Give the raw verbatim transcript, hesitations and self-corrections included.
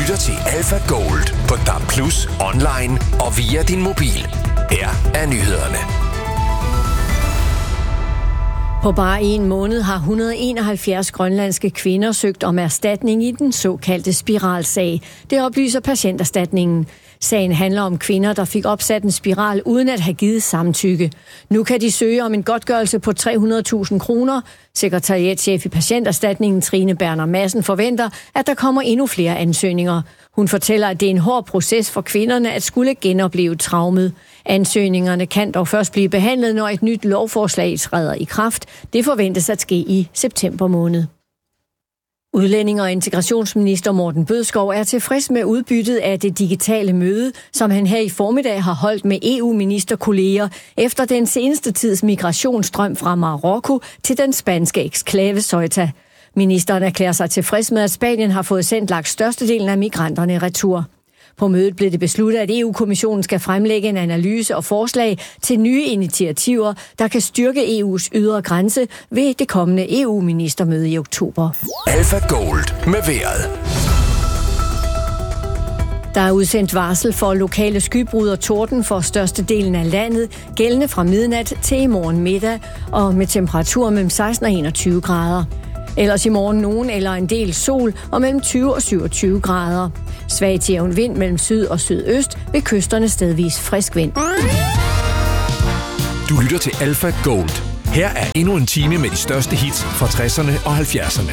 lytter til Alpha Gold på D A B plus, online og via din mobil. Her er nyhederne. På bare en måned har et hundrede og enoghalvfjerds grønlandske kvinder søgt om erstatning i den såkaldte spiralsag. Det oplyser Patienterstatningen. Sagen handler om kvinder, der fik opsat en spiral uden at have givet samtykke. Nu kan de søge om en godtgørelse på tre hundrede tusind kroner. Sekretariatschef i Patienterstatningen Trine Berner Madsen forventer, at der kommer endnu flere ansøgninger. Hun fortæller, at det er en hård proces for kvinderne at skulle genopleve traumet. Ansøgningerne kan dog først blive behandlet, når et nyt lovforslag træder i kraft. Det forventes at ske i september måned. Udlænding- og integrationsminister Morten Bødskov er tilfreds med udbyttet af det digitale møde, som han her i formiddag har holdt med E U-ministerkolleger efter den seneste tids migrationsstrøm fra Marokko til den spanske eksklave Ceuta. Ministeren erklærer sig tilfreds med, at Spanien har fået sendt langt størstedelen af migranterne retur. På mødet blev det besluttet, at E U-kommissionen skal fremlægge en analyse og forslag til nye initiativer, der kan styrke E U's ydre grænse ved det kommende E U-ministermøde i oktober. Alpha Gold med vejret. Der er udsendt varsel for lokale skybrud og torden for størstedelen af landet, gældende fra midnat til i morgen middag, og med temperaturer mellem seksten og enogtyve grader. Ellers i morgen nogen eller en del sol og mellem tyve og syvogtyve grader. Svag til jævn vind mellem syd og sydøst, ved kysterne stedvis frisk vind. Du lytter til Alpha Gold. Her er endnu en time med de største hits fra tresserne og halvfjerdserne.